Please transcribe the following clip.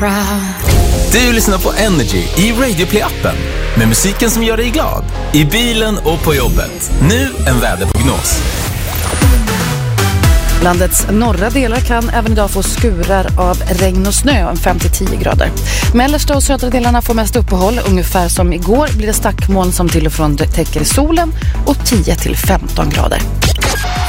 Du lyssnar på Energy i Radio Play-appen med musiken som gör dig glad i bilen och på jobbet. Nu en väderprognos. Landets norra delar kan även idag få skurar av regn och snö, 5-10 grader. Mellersta och södra delarna får mest uppehåll. Ungefär som igår blir det stackmoln som till och från täcker solen och 10-15 grader.